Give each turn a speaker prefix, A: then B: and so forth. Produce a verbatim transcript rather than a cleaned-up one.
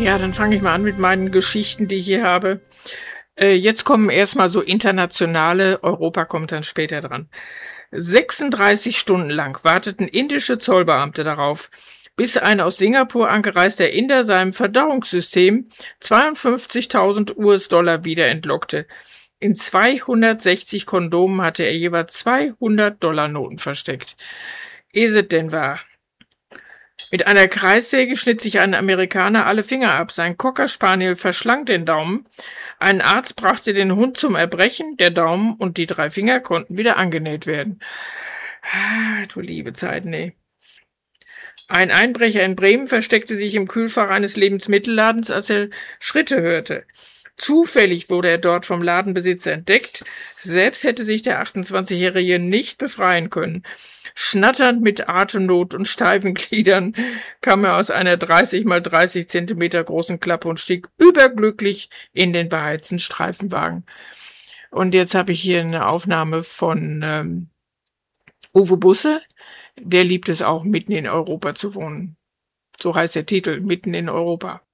A: Ja, dann fange ich mal an mit meinen Geschichten, die ich hier habe. Äh, jetzt kommen erstmal so internationale, Europa kommt dann später dran. sechsunddreißig Stunden lang warteten indische Zollbeamte darauf, bis ein aus Singapur angereister Inder seinem Verdauungssystem zweiundfünfzigtausend US-Dollar wieder entlockte. In zweihundertsechzig Kondomen hatte er jeweils zweihundert-Dollar-Noten versteckt. Is es denn wahr? Mit einer Kreissäge schnitt sich ein Amerikaner alle Finger ab. Sein Cocker Spaniel verschlang den Daumen. Ein Arzt brachte den Hund zum Erbrechen. Der Daumen und die drei Finger konnten wieder angenäht werden. Ah, du liebe Zeit, nee. Ein Einbrecher in Bremen versteckte sich im Kühlfach eines Lebensmittelladens, als er Schritte hörte. Zufällig wurde er dort vom Ladenbesitzer entdeckt. Selbst hätte sich der achtundzwanzigjährige nicht befreien können. Schnatternd mit Atemnot und steifen Gliedern kam er aus einer dreißig mal dreißig Zentimeter großen Klappe und stieg überglücklich in den beheizten Streifenwagen. Und jetzt habe ich hier eine Aufnahme von ähm, Uwe Busse. Der liebt es auch, mitten in Europa zu wohnen. So heißt der Titel, mitten in Europa.